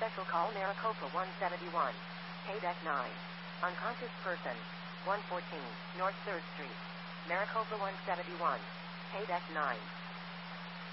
Special call Maricopa 171. Pay deck 9. Unconscious person. 114 North 3rd Street. Maricopa 171. Pay deck 9.